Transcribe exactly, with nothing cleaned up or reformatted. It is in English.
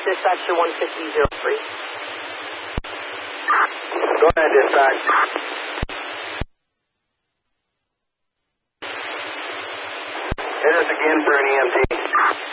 dispatch to one fifty oh three. Go ahead, dispatch. Hit us again for an E M T.